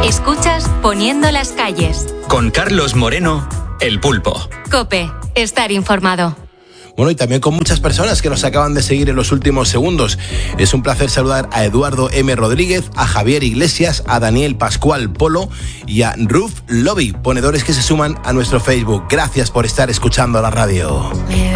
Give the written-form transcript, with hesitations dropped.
Escuchas Poniendo las calles. Con Carlos Moreno, El Pulpo. COPE, estar informado. Bueno, y también con muchas personas que nos acaban de seguir en los últimos segundos. Es un placer saludar a Eduardo M. Rodríguez, a Javier Iglesias, a Daniel Pascual Polo y a Ruth Lobby, ponedores que se suman a nuestro Facebook. Gracias por estar escuchando la radio.